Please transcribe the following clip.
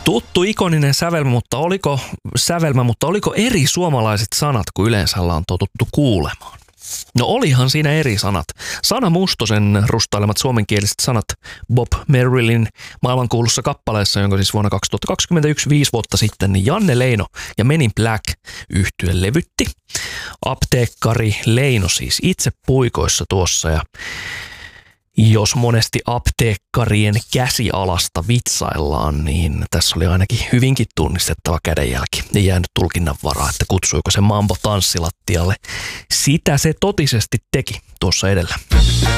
Tuttu ikoninen sävelmä, mutta oliko eri suomalaiset sanat kuin yleensä on totuttu kuulemaan? No olihan siinä eri sanat. Sanna Mustosen rustailemat suomenkieliset sanat Bob Merrillin maailmankuulussa kappaleessa, jonka siis vuonna 2021, 5 vuotta sitten, niin Janne Leino ja Men in Black -yhtye levytti. Apteekkari Leino siis itse puikoissa tuossa, ja jos monesti apteekkarien käsialasta vitsaillaan, niin tässä oli ainakin hyvinkin tunnistettava kädenjälki. Ei jäänyt tulkinnan varaa, että kutsuiko se Mambo tanssilattialle. Sitä se totisesti teki tuossa edellä.